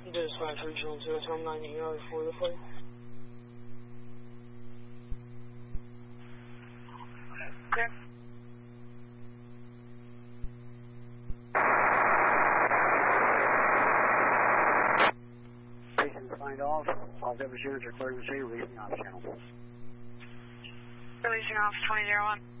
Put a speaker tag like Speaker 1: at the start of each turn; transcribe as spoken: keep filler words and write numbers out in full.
Speaker 1: Dispatch Regional two, Tom nine E R for the flight.
Speaker 2: Clear.
Speaker 3: Station signed off. All service units are clearing the city, releasing off channel.
Speaker 2: Releasing off twenty oh one.